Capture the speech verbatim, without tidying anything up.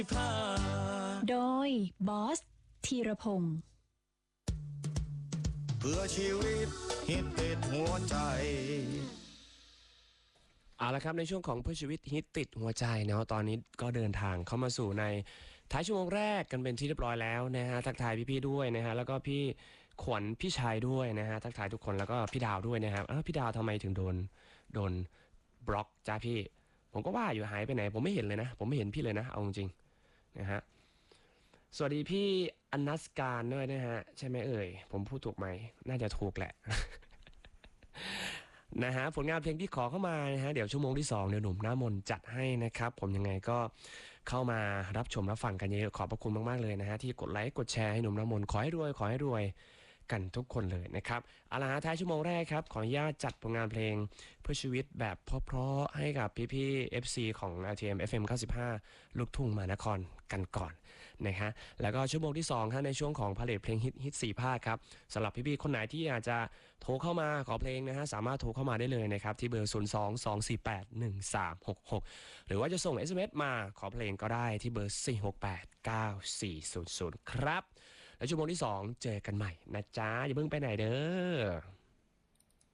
โดยบอสธีรพงศ์เพื่อชีวิตฮิตติดหัวใจเอาละครับในช่วงของเพื่อชีวิตฮิตติดหัวใจเนาะตอนนี้ก็เดินทางเข้ามาสู่ในท้ายชั่วโมงแรกกันเป็นที่เรียบร้อยแล้วนะฮะทักทายพี่ๆด้วยนะฮะแล้วก็พี่ขวัญพี่ชายด้วยนะฮะทักทายทุกคนแล้วก็พี่ดาวด้วยนะครับเออพี่ดาวทำไมถึงโดนโดนบล็อกจ้าพี่ผมก็ว่าอยู่หายไปไหนผมไม่เห็นเลยนะผมไม่เห็นพี่เลยนะเอาจริงๆนะฮะสวัสดีพี่อนัสการด้วยนะฮะใช่ไหมเอ่ยผมพูดถูกไหมน่าจะถูกแหละ นะฮะผลงานเพลงที่ขอเข้ามานะฮะเดี๋ยวชั่วโมงที่สองเดี๋ยวหนุ่มหน้ามนจัดให้นะครับผมยังไงก็เข้ามารับชมรับฟังกันเยอะขอบพระคุณมากๆเลยนะฮะที่กดไลค์กดแชร์ให้หนุ่มหน้ามนขอให้รวยขอให้รวยกันทุกคนเลยนะครับเอาละฮะท้ายชั่วโมงแรกครับขออนุญาตจัดผลงานเพลงเพื่อชีวิตแบบเพราะๆให้กับพี่ๆ เอฟ ซี ของ อาร์ ที เอ็ม เอฟ เอ็ม เก้าสิบห้าลูกทุ่งมหานครกันก่อนนะฮะแล้วก็ชั่วโมงที่สองครับในช่วงของพาเลทเพลงฮิตฮิตสี่ภาคครับสำหรับพี่ๆคนไหนที่อยากจะโทรเข้ามาขอเพลงนะฮะสามารถโทรเข้ามาได้เลยนะครับที่เบอร์ศูนย์ สอง สอง สี่ แปด หนึ่ง สาม หก หกหรือว่าจะส่ง เอส เอ็ม เอส มาขอเพลงก็ได้ที่เบอร์สี่ หก แปด เก้า สี่ ศูนย์ ศูนย์ครับแล้วชั่วโมงที่สองเจอกันใหม่นะจ๊ะอย่าเพิ่งไปไหนเด้อ